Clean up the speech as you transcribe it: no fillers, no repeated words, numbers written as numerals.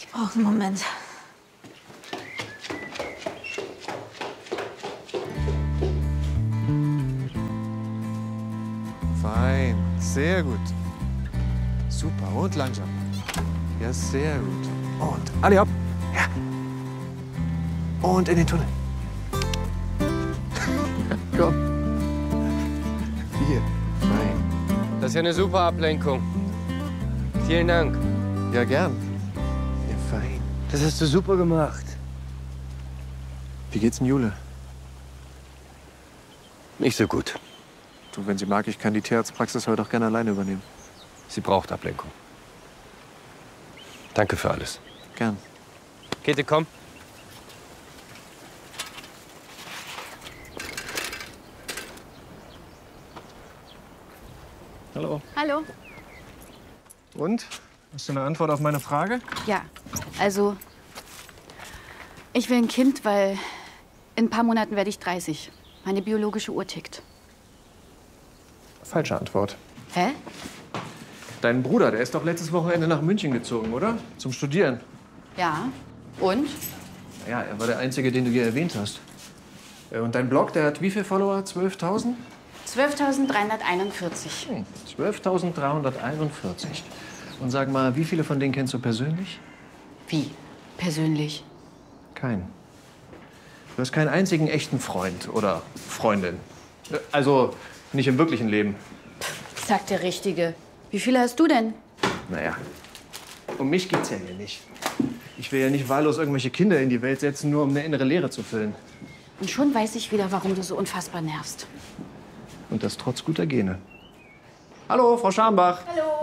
Ich brauche einen Moment. Fein, sehr gut. Super, und langsam. Ja, sehr gut. Und alle hopp. Ja. Und in den Tunnel. Komm. Hier, fein. Das ist ja eine super Ablenkung. Vielen Dank. Ja, gern. Ja, fein. Das hast du super gemacht. Wie geht's denn Jule? Nicht so gut. Du, wenn sie mag, ich kann die Tierarztpraxis heute auch gerne alleine übernehmen. Sie braucht Ablenkung. Danke für alles. Gern. Käthe, komm. Hallo. Hallo. Und? Hast du eine Antwort auf meine Frage? Ja, also ich will ein Kind, weil in ein paar Monaten werde ich 30. Meine biologische Uhr tickt. Falsche Antwort. Hä? Dein Bruder, der ist doch letztes Wochenende nach München gezogen, oder? Zum Studieren. Ja. Und? Ja, er war der Einzige, den du hier erwähnt hast. Und dein Blog, der hat wie viele Follower? 12.000? 12.341. 12.341. Und sag mal, wie viele von denen kennst du persönlich? Wie? Persönlich? Keinen. Du hast keinen einzigen echten Freund oder Freundin. Also nicht im wirklichen Leben. Sagt der Richtige. Wie viele hast du denn? Naja, um mich geht's ja hier nicht. Ich will ja nicht wahllos irgendwelche Kinder in die Welt setzen, nur um eine innere Leere zu füllen. Und schon weiß ich wieder, warum du so unfassbar nervst. Und das trotz guter Gene. Hallo, Frau Scharnbach. Hallo.